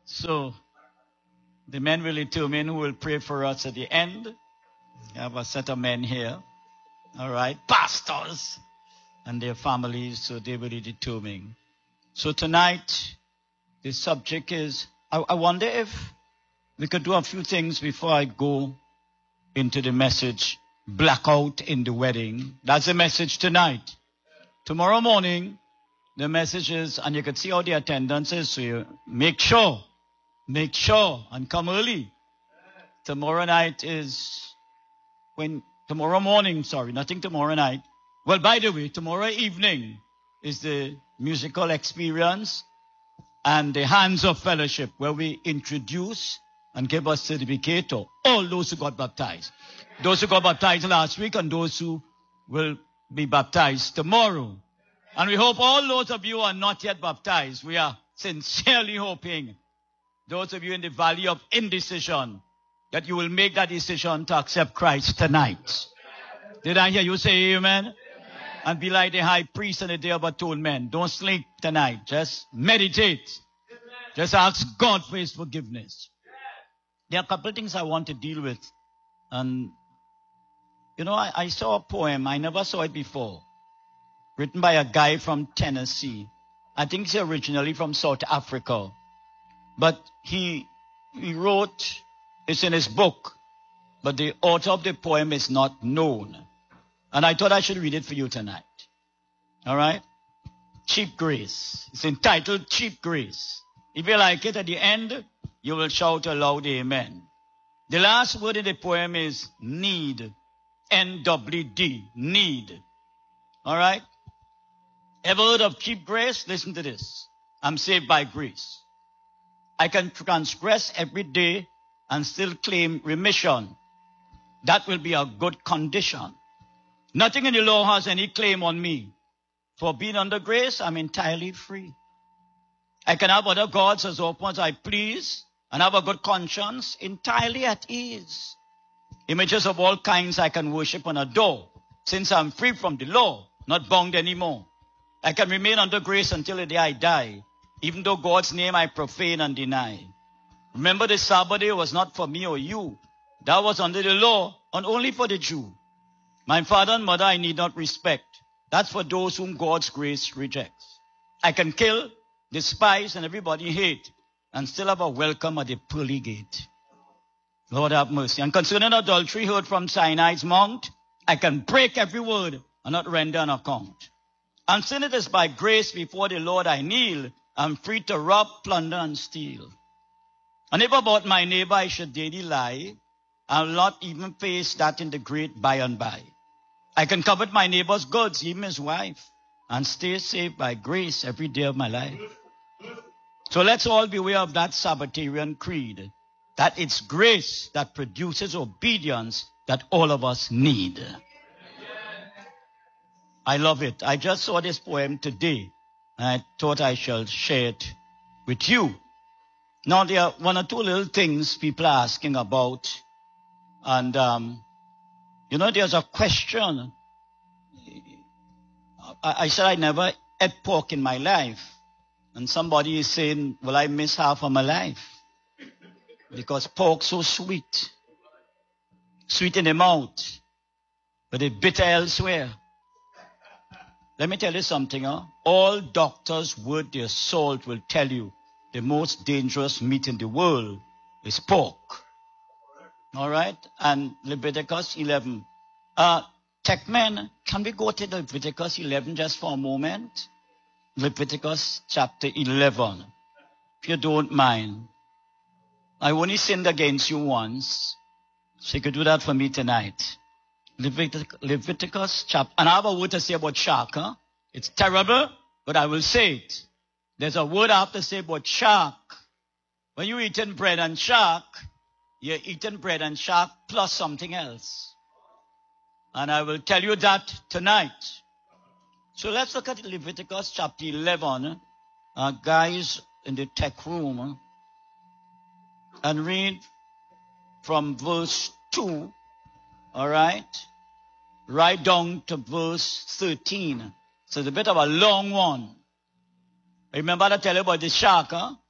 So the men will determine who will pray for us at the end. We have a set of men here. All right. Pastors and their families, so they will determine. So tonight, the subject is, I wonder if we could do a few things before I go into the message, blackout in the wedding. That's the message tonight. Tomorrow morning, the message is, and you can see how the attendance is, so you make sure, and come early. Tomorrow morning, nothing tomorrow night. Well, by the way, tomorrow evening is the musical experience and the Hands of Fellowship, where we introduce and give a certificate to all those who got baptized. Those who got baptized last week and those who will be baptized tomorrow. And we hope all those of you who are not yet baptized, we are sincerely hoping, those of you in the valley of indecision, that you will make that decision to accept Christ tonight. Did I hear you say amen? And be like the high priest on the day of atonement. Don't sleep tonight. Just meditate. Just ask God for his forgiveness. There are a couple of things I want to deal with. And, I saw a poem. I never saw it before. Written by a guy from Tennessee. I think he's originally from South Africa. But he wrote, it's in his book, but the author of the poem is not known. And I thought I should read it for you tonight. All right? Cheap Grace. It's entitled Cheap Grace. If you like it, at the end, you will shout aloud, amen. The last word in the poem is need. N-W-D. Need. All right? Ever heard of cheap grace? Listen to this. I'm saved by grace. I can transgress every day and still claim remission. That will be a good condition. Nothing in the law has any claim on me. For being under grace, I'm entirely free. I can have other gods as often as I please and have a good conscience, entirely at ease. Images of all kinds I can worship and adore, since I'm free from the law, not bound anymore. I can remain under grace until the day I die, even though God's name I profane and deny. Remember, the Sabbath day was not for me or you. That was under the law and only for the Jew. My father and mother I need not respect. That's for those whom God's grace rejects. I can kill, despise, and everybody hate, and still have a welcome at the pearly gate. Lord have mercy. And concerning adultery heard from Sinai's mount, I can break every word and not render an account. And since it is by grace before the Lord I kneel, I'm free to rob, plunder, and steal. And if about my neighbor I should daily lie, I'll not even face that in the great by and by. I can covet my neighbor's goods, even his wife, and stay safe by grace every day of my life. So let's all beware of that Sabbatarian creed, that it's grace that produces obedience that all of us need. I love it. I just saw this poem today, and I thought I shall share it with you. Now, there are one or two little things people are asking about. And, there's a question. I said I never ate pork in my life. And somebody is saying, well, I miss half of my life. Because pork's so sweet. Sweet in the mouth. But it's bitter elsewhere. Let me tell you something. All doctors worth their salt will tell you the most dangerous meat in the world is pork. All right? And Leviticus 11. Techmen, can we go to Leviticus 11 just for a moment? Leviticus chapter 11. If you don't mind. I only sinned against you once. So you could do that for me tonight. Leviticus chapter. And I have a word to say about shark. It's terrible, but I will say it. There's a word I have to say about shark. When you're eating bread and shark, you're eating bread and shark plus something else. And I will tell you that tonight. So let's look at Leviticus chapter 11. Guys in the tech room. And read from verse 2. All right? Right down to verse 13. So it's a bit of a long one. Remember to tell you about the shark,